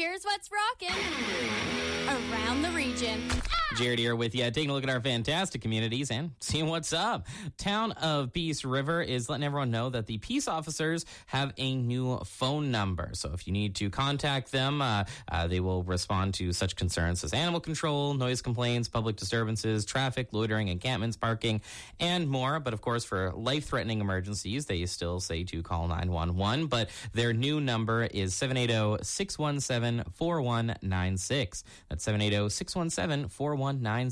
Here's what's rocking around the region. Jared here with you, taking a look at our fantastic communities and seeing what's up. Town of Peace River is letting everyone know that the peace officers have a new phone number. So if you need to contact them, they will respond to such concerns as animal control, noise complaints, public disturbances, traffic, loitering, encampments, parking, and more. But of course, for life-threatening emergencies, they still say to call 911. But their new number is 780-617-4196. That's 780-617-4196.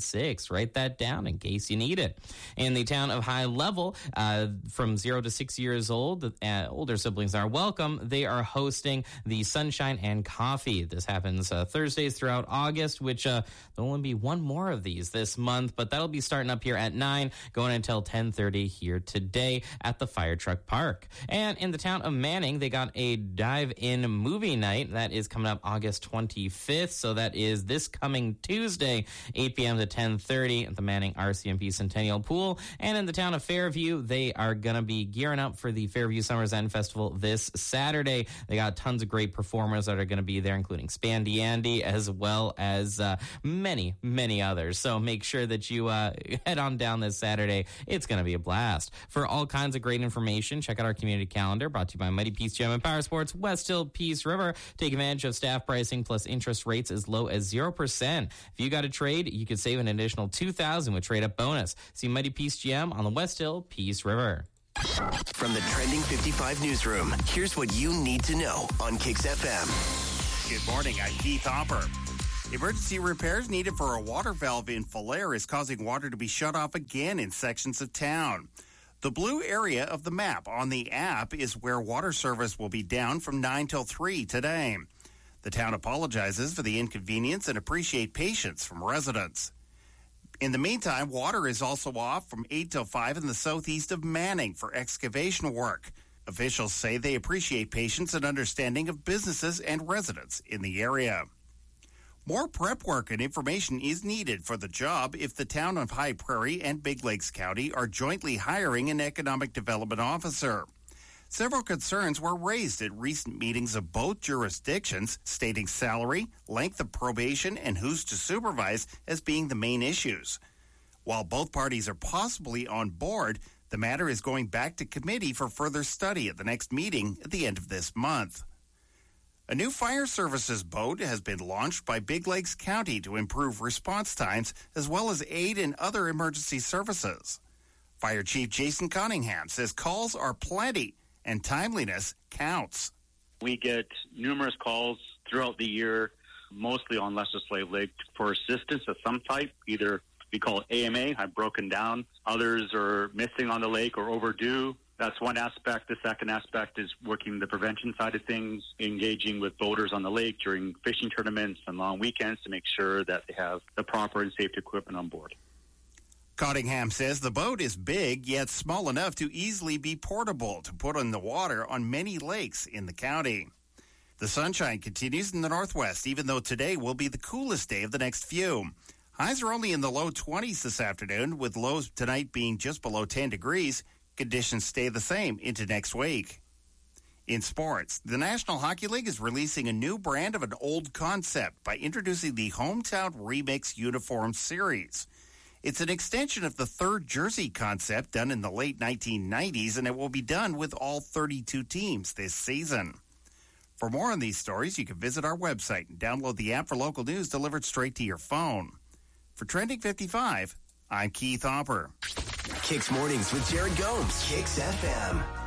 Write that down in case you need it. In the town of High Level, from 0 to 6 years old, older siblings are welcome. They are hosting the Sunshine and Coffee. This happens Thursdays throughout August, which there'll only be one more of these this month, but that'll be starting up here at 9, going until 10:30 here today at the Fire Truck Park. And in the town of Manning, they got a dive-in movie night. That is coming up August 25th, so that is this coming Tuesday, 8 p.m. to 10:30 at the Manning RCMP Centennial Pool. And in the town of Fairview, they are going to be gearing up for the Fairview Summer's End Festival this Saturday. They got tons of great performers that are going to be there, including Spandy Andy, as well as many, many others. So make sure that you head on down this Saturday. It's going to be a blast. For all kinds of great information, check out our community calendar, brought to you by Mighty Peace Gym and Power Sports, West Hill, Peace River. Take advantage of staff pricing plus interest rates as low as 0%. If you got a trade, you could save an additional $2,000 with trade-up bonus. See Mighty Peace GM on the West Hill, Peace River. From the Trending 55 newsroom, here's what you need to know on Kicks FM. Good morning, I'm Keith Hopper. Emergency repairs needed for a water valve in Falher is causing water to be shut off again in sections of town. The blue area of the map on the app is where water service will be down from 9 till 3 today. The town apologizes for the inconvenience and appreciate patience from residents. In the meantime, water is also off from 8 till 5 in the southeast of Manning for excavation work. Officials say they appreciate patience and understanding of businesses and residents in the area. More prep work and information is needed for the job if the town of High Prairie and Big Lakes County are jointly hiring an economic development officer. Several concerns were raised at recent meetings of both jurisdictions, stating salary, length of probation, and who's to supervise as being the main issues. While both parties are possibly on board, the matter is going back to committee for further study at the next meeting at the end of this month. A new fire services boat has been launched by Big Lakes County to improve response times as well as aid in other emergency services. Fire Chief Jason Cunningham says calls are plenty and timeliness counts. We get numerous calls throughout the year, mostly on Lesser Slave Lake, for assistance of some type. Either we call it AMA, have broken down. Others are missing on the lake or overdue. That's one aspect. The second aspect is working the prevention side of things, engaging with boaters on the lake during fishing tournaments and long weekends to make sure that they have the proper and safe equipment on board. Cottingham says the boat is big, yet small enough to easily be portable to put on the water on many lakes in the county. The sunshine continues in the northwest, even though today will be the coolest day of the next few. Highs are only in the low 20s this afternoon, with lows tonight being just below 10 degrees. Conditions stay the same into next week. In sports, the National Hockey League is releasing a new brand of an old concept by introducing the Hometown Remix Uniform Series. It's an extension of the third jersey concept done in the late 1990s, and it will be done with all 32 teams this season. For more on these stories, you can visit our website and download the app for local news delivered straight to your phone. For Trending 55, I'm Keith Hopper. Kicks Mornings with Jared Gomes. Kicks FM.